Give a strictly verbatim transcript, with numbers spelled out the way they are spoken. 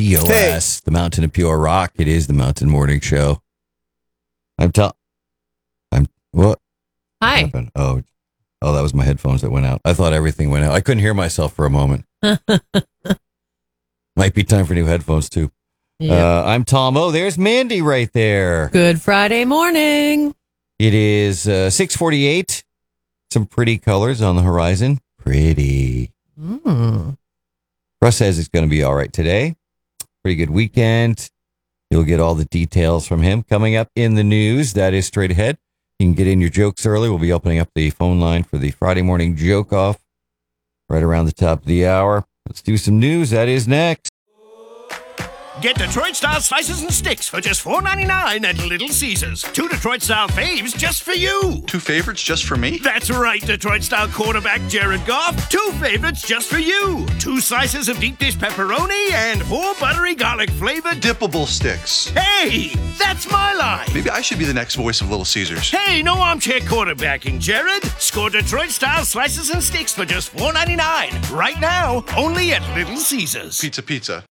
T O S, hey. The Mountain of Pure Rock. It is the Mountain Morning Show. I'm Tom. I'm what? Hi. What oh, oh, that was my headphones that went out. I thought everything went out. I couldn't hear myself for a moment. Might be time for new headphones too. Yep. Uh, I'm Tom. Oh, there's Mandy right there. Good Friday morning. It is uh, six forty-eight. Some pretty colors on the horizon. Pretty. Mm. Russ says it's going to be all right today. Pretty good weekend. You'll get all the details from him coming up in the news. That is straight ahead. You can get in your jokes early. We'll be opening up the phone line for the Friday morning joke off right around the top of the hour. Let's do some news. That is next. Get Detroit-style slices and sticks for just four ninety-nine at Little Caesars. Two Detroit-style faves just for you. Two favorites just for me? That's right, Detroit-style quarterback Jared Goff. Two favorites just for you. Two slices of deep dish pepperoni and four buttery garlic-flavored dippable sticks. Hey, that's my line. Maybe I should be the next voice of Little Caesars. Hey, no armchair quarterbacking, Jared. Score Detroit-style slices and sticks for just four ninety-nine. Right now, only at Little Caesars. Pizza, pizza.